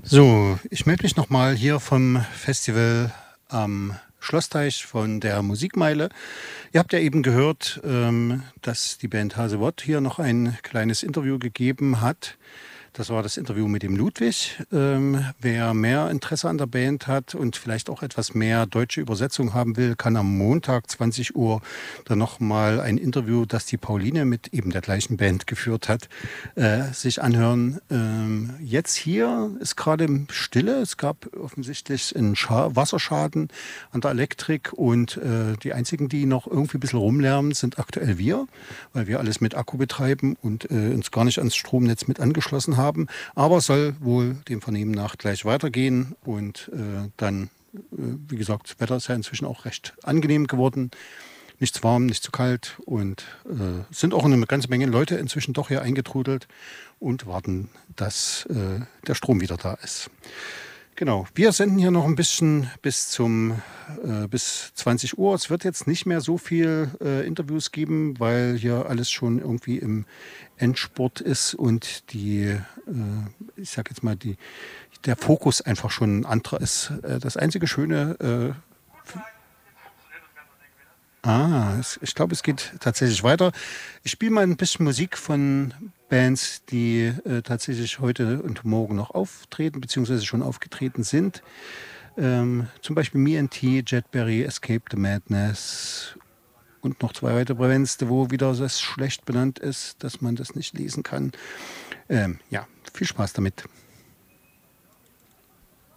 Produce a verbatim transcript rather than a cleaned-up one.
So, ich melde mich nochmal hier vom Festival am Schlossteich von der Musikmeile. Ihr habt ja eben gehört, ähm, dass die Band Hasewott hier noch ein kleines Interview gegeben hat. Das war das Interview mit dem Ludwig. Ähm, wer mehr Interesse an der Band hat und vielleicht auch etwas mehr deutsche Übersetzung haben will, kann am Montag zwanzig Uhr dann nochmal ein Interview, das die Pauline mit eben der gleichen Band geführt hat, äh, sich anhören. Ähm, jetzt hier ist gerade Stille. Es gab offensichtlich einen Scha Wasserschaden an der Elektrik und äh, die einzigen, die noch irgendwie ein bisschen rumlärmen, sind aktuell wir, weil wir alles mit Akku betreiben und äh, uns gar nicht ans Stromnetz mit angeschlossen haben. Haben. Aber soll wohl dem Vernehmen nach gleich weitergehen und äh, dann, äh, wie gesagt, das Wetter ist ja inzwischen auch recht angenehm geworden. Nicht zu warm, nicht zu kalt und äh, sind auch eine ganze Menge Leute inzwischen doch hier eingetrudelt und warten, dass äh, der Strom wieder da ist. Genau, wir senden hier noch ein bisschen bis zum äh, bis zwanzig Uhr. Es wird jetzt nicht mehr so viel äh, Interviews geben, weil hier alles schon irgendwie im Endspurt ist und die, äh, ich sag jetzt mal, die, der Fokus einfach schon ein anderer ist. Äh, das einzige Schöne, äh, Ah, es, ich glaube, es geht tatsächlich weiter. Ich spiele mal ein bisschen Musik von Bands, die äh, tatsächlich heute und morgen noch auftreten, beziehungsweise schon aufgetreten sind. Ähm, zum Beispiel Me and T, Jetberry, Escape the Madness und noch zwei weitere Bands, wo wieder das schlecht benannt ist, dass man das nicht lesen kann. Ähm, ja, viel Spaß damit.